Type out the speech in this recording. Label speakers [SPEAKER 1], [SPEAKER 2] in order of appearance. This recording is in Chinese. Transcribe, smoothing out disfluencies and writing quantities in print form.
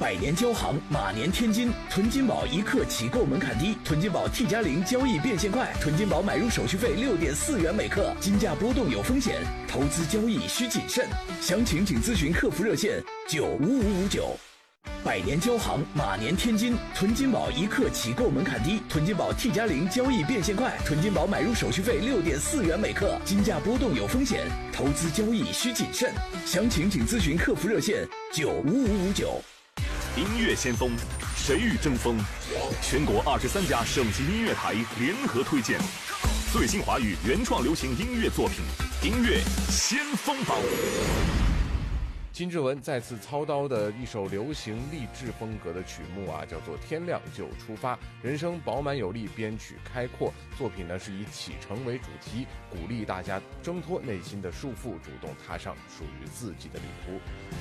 [SPEAKER 1] 百年交行，马年天金。囤金宝一克起购门槛低，囤金宝 T+0交易变现快，囤金宝买入手续费6.4元每克，金价波动有风险，投资交易需谨慎。详情请咨询客服热线95559。百年交行，马年天金。囤金宝一克起购门槛低，囤金宝 T+0交易变现快，囤金宝买入手续费6.4元每克，金价波动有风险，投资交易需谨慎。详情请咨询客服热线95559。
[SPEAKER 2] 音乐先锋，谁与争锋？全国23家省级音乐台联合推荐最新华语原创流行音乐作品，音乐先锋榜。
[SPEAKER 3] 金志文再次操刀的一首流行励志风格的曲目啊，叫做《天亮就出发》，人声饱满有力，编曲开阔。作品呢是以启程为主题，鼓励大家挣脱内心的束缚，主动踏上属于自己的旅途。